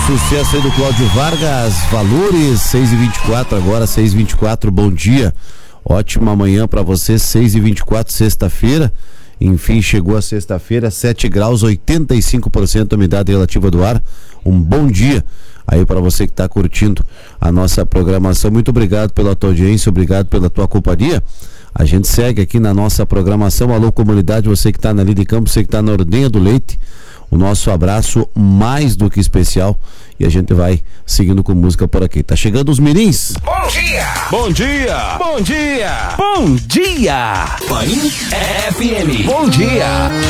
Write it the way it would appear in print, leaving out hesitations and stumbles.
Sucesso aí do Cláudio Vargas, Valores, 6h24 agora, 6h24, bom dia, ótima manhã pra você, 6h24, sexta-feira, enfim, chegou a sexta-feira, 7 graus, 85% umidade relativa do ar, um bom dia aí pra você que tá curtindo a nossa programação, muito obrigado pela tua audiência, obrigado pela tua companhia. A gente segue aqui na nossa programação. Alô comunidade, você que está na Lida de Campo, você que está na Ordenha do Leite, o nosso abraço mais do que especial, e a gente vai seguindo com música por aqui. Tá chegando os mirins. Bom dia! Bom dia! Bom dia! Bom dia! Paim FM. Bom dia!